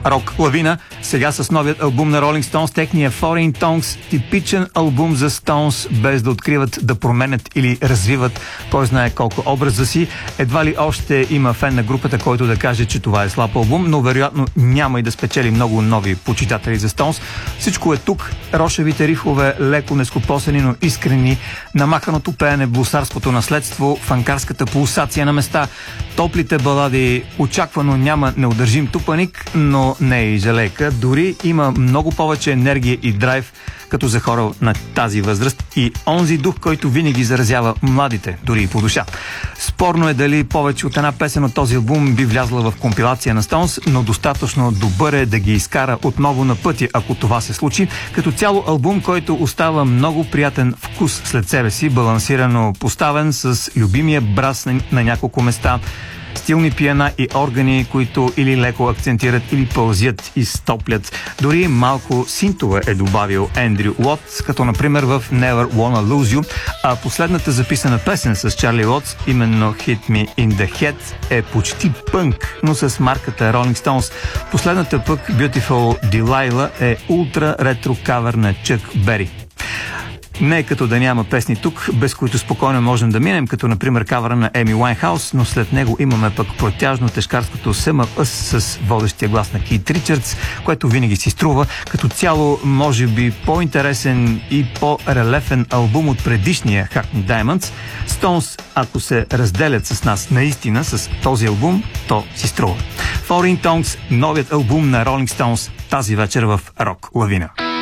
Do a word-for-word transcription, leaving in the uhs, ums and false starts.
Рок Лавина, сега с новият албум на Rolling Stones, техния Foreign Tongues, типичен албум за Stones, без да откриват, да променят или развиват кой знае колко образа си. Едва ли още има фен на групата, който да каже, че това е слаб албум, но вероятно няма и да спечели много нови почитатели за Stones. Всичко е тук, рошевите рифове, леко нескопосени, но искрени, намаханото пеене, блусарското наследство, фанкарската пулсация на места, топлите балади, очаквано няма неудържим тупаник, но не е и жалейка. Дори има много повече енергия и драйв, като за хора на тази възраст, и онзи дух, който винаги заразява младите, дори и по душа. Спорно е дали повече от една песен от този албум би влязла в компилация на Stones, но достатъчно добър е да ги изкара отново на пътя, ако това се случи. Като цяло албум, който остава много приятен вкус след себе си, балансирано поставен, с любимия брас на, на няколко места, стилни пиана и органи, които или леко акцентират, или пълзят и стоплят. Дори малко синтове е добавил Ендрю Уотс, като например в Never Wanna Lose You, а последната записана песен с Чарли Уотс, именно Hit Me in the Head, е почти пънк, но с марката Rolling Stones. Последната пък, Beautiful Delilah, е ултра ретро кавър на Чък Бери. Не е като да няма песни тук, без които спокойно можем да минем, като например кавъра на Еми Уайнхаус, но след него имаме пък протяжно тежкарското Sum of Us с водещия глас на Кит Ричардс, което винаги си струва. Като цяло, може би по-интересен и по-релефен албум от предишния Hackney Diamonds. Stones, ако се разделят с нас наистина с този албум, то си струва. Foreign Tongues, новият албум на Rolling Stones, тази вечер в Рок Лавина.